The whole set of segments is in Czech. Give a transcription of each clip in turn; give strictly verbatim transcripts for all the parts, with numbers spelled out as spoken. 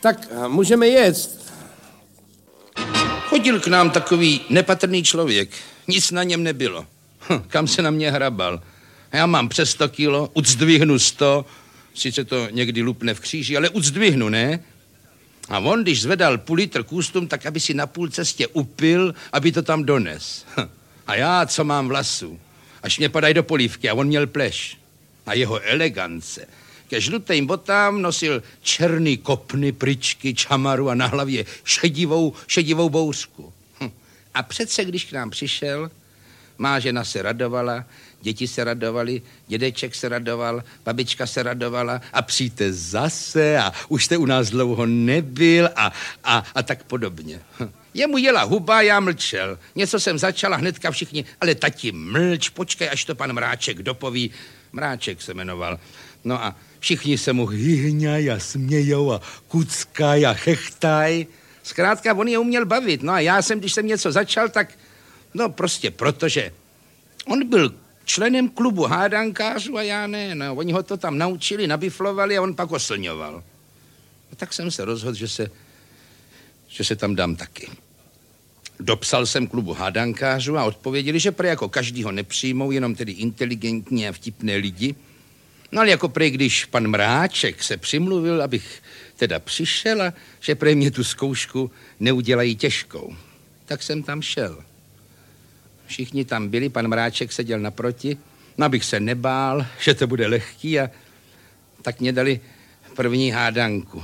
Tak můžeme jet. Chodil k nám takový nepatrný člověk. Nic na něm nebylo. Hm, kam se na mě hrabal. Já mám přes sto kilo, uzdvihnu sto, sice to někdy lupne v kříži, ale uzdvihnu, ne? A on, když zvedal půl litr kůstum, tak aby si na půl cestě upil, aby to tam dones. Hm. A já, co mám vlasů, až mě padají do polívky a on měl pleš. A jeho elegance. Ke žlutým botám nosil černý kopny, pryčky, čamaru a na hlavě šedivou, šedivou bouřku. Hm. A přece, když k nám přišel, má žena se radovala, děti se radovali, dědeček se radoval, babička se radovala a přijďte zase a už jste u nás dlouho nebyl a, a, a tak podobně. Hm. Jemu jela huba, já mlčel. Něco jsem začala, hnedka všichni, ale tati, mlč, počkej, až to pan Mráček dopoví. Mráček se jmenoval. No a všichni se mu hyhňaj a smějou a kuckaj a chechtaj. Zkrátka, on je uměl bavit. No a já jsem, když jsem něco začal, tak no prostě protože on byl členem klubu hádankářů a já ne. No, oni ho to tam naučili, nabiflovali a on pak oslňoval. No, tak jsem se rozhodl, že se, že se tam dám taky. Dopsal jsem klubu hádankářů a odpověděli, že prý jako každýho nepřijmou, jenom tedy inteligentní a vtipné lidi. No ale jako prý, když pan Mráček se přimluvil, abych teda přišel a že prý mě tu zkoušku neudělají těžkou. Tak jsem tam šel. Všichni tam byli, pan Mráček seděl naproti, no abych se nebál, že to bude lehký a tak mě dali první hádanku.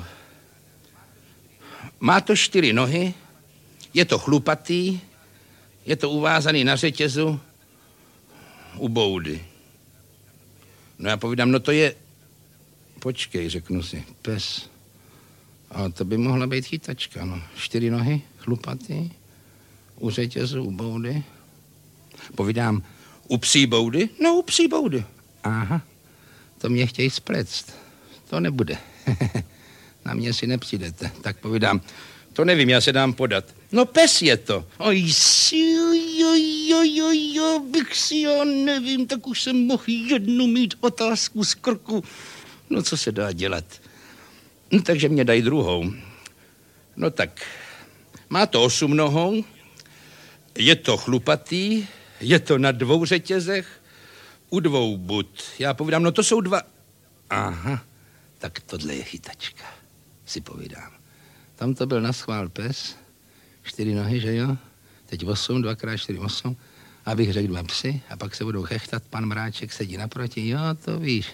Má to čtyři nohy, je to chlupatý, je to uvázaný na řetězu u boudy. No já povídám, no to je, počkej, řeknu si, pes. A to by mohla být chytačka, no. Čtyři nohy, chlupatý, u řetězu, u boudy. Povídám, u psí boudy? No, u psí boudy. Aha, to mě chtějí spléct. To nebude. Na mě si nepřijdete. Tak povídám, to nevím, já se dám podat. No pes je to. Oj, si, jo, jo, jo, jo, bych si, já nevím, tak už jsem mohl jednu mít otázku z krku. No, co se dá dělat? No, takže mě dají druhou. No tak, má to osm nohou, je to chlupatý, je to na dvou řetězech, u dvou bud. Já povídám, no to jsou dva. Aha, tak tohle je chytačka, si povídám. Tam to byl naschvál pes, čtyři nohy, že jo? Teď osm, dvakrát čtyři, osm. Abych řekl dva psy a pak se budou chechtat, pan Mráček sedí naproti. Jo, to víš.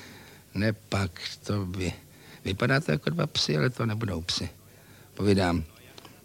Nepak, to by... Vypadá to jako dva psy, ale to nebudou psy. Povídám,